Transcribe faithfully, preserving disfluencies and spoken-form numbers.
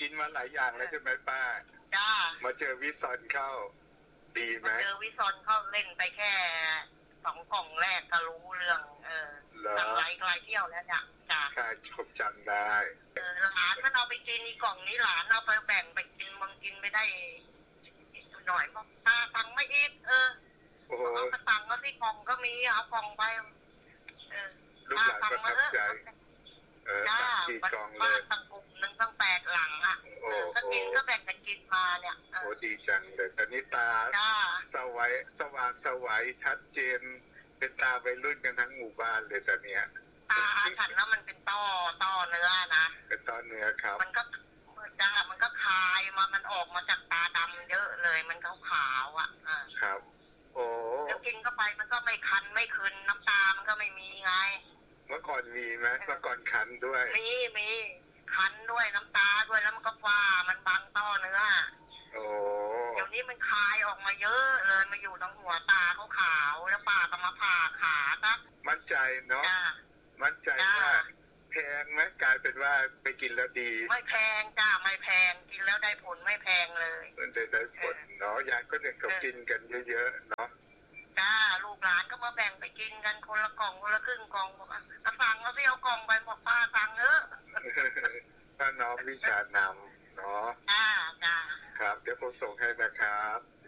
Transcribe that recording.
นมาหลายอย่างแล้วใช่ไหมป้าจ้ามาเจอวิซอนเข้าดีไหมมาเจอวิซอนเข้าเล่นไปแค่สองกล่องแรกก็รู้เรื่องเออสั่งไลน์ไกลเที่ยวแล้วจ้ะจ้าค่ะชมจำได้เออหลานมันเอาไปกินอีกล่องนี้หลานเอาไปแบ่งไปกินบางกินไม่ได้หน่อยบอกตาสั่งไม่อีกเออเอากระตังก็ที่กล่องก็มีเอากล่องไปเออลูกหลานประทับใจเออสั่งกี่กล่องเลยตั้งกลุ่มหนึ่งตั้งแปดหลังอ่ะก็กินก็แบ่งกันกินมาเนี่ยโอ้ดีจังเลยตอนนี้ตาสวัยสว่างสวัยชัดเจนเป็นตาวัยรุ่นกันทั้งหมู่บ้านเลยตอนเนี้ยตาฉันแล้วมันเป็นต้อต้อเนื้อนะเป็นต้อเนื้อครับมันก็จ้ามันก็คายมามันออกมาจากตาดำเยอะเลยมันขาวขาวอ่ะครับโอ้แล้วกินเข้าไปมันก็ไม่คันไม่คืนน้ำตามันก็ไม่มีไงเมื่อก่อนมีไหมเมื่อก่อนคันด้วยมีมีคันด้วยน้ำตาด้วยแล้วมันก็ฟ้ามันบังต้อเนื้อโอ้เดี๋ยวนี้มันคายออกมาเยอะเลยมาอยู่ตรงหัวตาเขาขาวแล้วป้าก็มาผ่าขาครับมั่นใจเนาะมั่นใจว่าแพงไหมกลายเป็นว่าไปกินแล้วดีไม่แพงจ้าไม่แพงกินแล้วได้ผลไม่แพงเลยมันได้ได้ผลเนาะยายก็เนี่ยเขากินกันเยอะๆเนาะจ้าลูกหลานก็มาแบ่งไปกินกันคนละกล่องคนละครึ่งกล่องบอกอ่ะสั่งแล้วพี่เอากล่องไปบอกป้าสั่งเออถ้าน้องวิชานำเนาะจ้าจ้าครับเดี๋ยวผมส่งให้นะครับ